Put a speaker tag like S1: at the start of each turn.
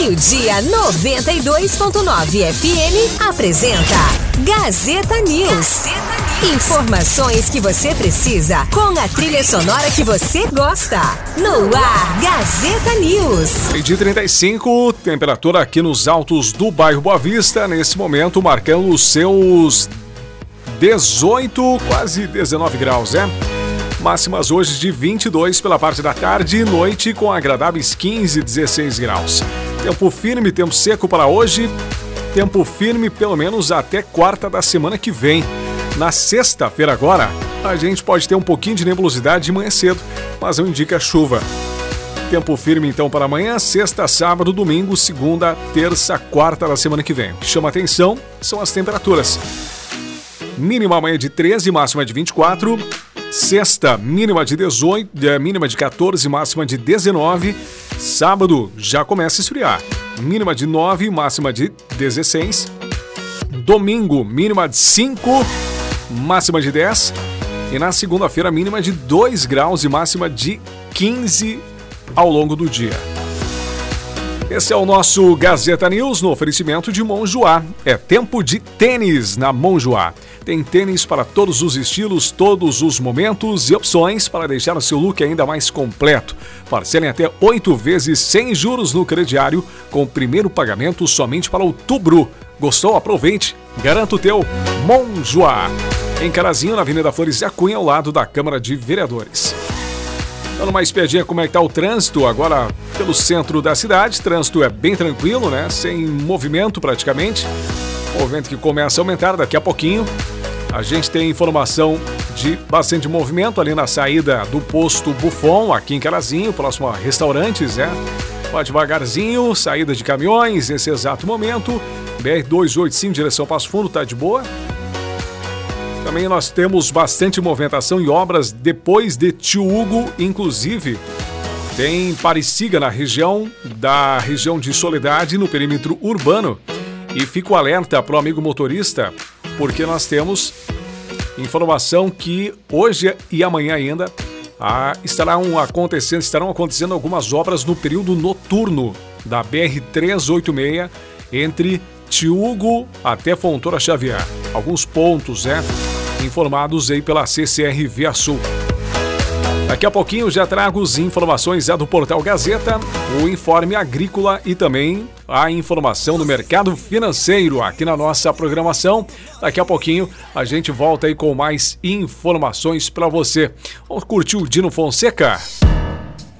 S1: Meio-dia 92.9 FM apresenta Gazeta News. Informações que você precisa com a trilha sonora que você gosta. No ar, Gazeta News.
S2: Meio-dia 35, temperatura aqui nos altos do bairro Boa Vista, nesse momento marcando os seus 18, quase 19 graus, né? Máximas hoje de 22 pela parte da tarde e noite com agradáveis 15, 16 graus. Tempo firme, tempo seco para hoje. Tempo firme pelo menos até quarta da semana que vem. Na sexta-feira agora, a gente pode ter um pouquinho de nebulosidade de manhã cedo, mas não indica chuva. Tempo firme então para amanhã, sexta, sábado, domingo, segunda, terça, quarta da semana que vem. O que chama atenção são as temperaturas. Mínima amanhã de 13, máxima de 24. Sexta, mínima de 18, mínima de 14, máxima de 19. Sábado já começa a esfriar. Mínima de 9, máxima de 16. Domingo, mínima de 5, máxima de 10. E na segunda-feira, mínima de 2 graus e máxima de 15 ao longo do dia. Esse é o nosso Gazeta News no oferecimento de Monjoá. É tempo de tênis na Monjoá. Tem tênis para todos os estilos, todos os momentos e opções para deixar o seu look ainda mais completo. Parcelem até 8 vezes sem juros no crediário, com o primeiro pagamento somente para outubro. Gostou? Aproveite! Garanta o teu Monjoá. Em Carazinho, na Avenida Flores da Cunha, ao lado da Câmara de Vereadores. Dando uma espiadinha como é que está o trânsito agora pelo centro da cidade. Trânsito é bem tranquilo, né? Sem movimento praticamente. Movimento que começa a aumentar daqui a pouquinho. A gente tem informação de bastante movimento ali na saída do posto Buffon, aqui em Carazinho, próximo a restaurantes, né? Vai devagarzinho, saída de caminhões nesse exato momento. BR-285, direção Passo Fundo, tá de boa. Também nós temos bastante movimentação e obras depois de Tiúgo, inclusive tem Pariciga na região de Soledade, no perímetro urbano. E fica o alerta para o amigo motorista, porque nós temos informação que hoje e amanhã ainda estarão acontecendo algumas obras no período noturno da BR-386 entre Tiúgo até Fontoura Xavier. Alguns pontos, informados aí pela CCR Via Sul. Daqui a pouquinho já trago as informações do Portal Gazeta, o informe agrícola e também a informação do mercado financeiro aqui na nossa programação. Daqui a pouquinho a gente volta aí com mais informações para você. Vamos curtir o Dino Fonseca?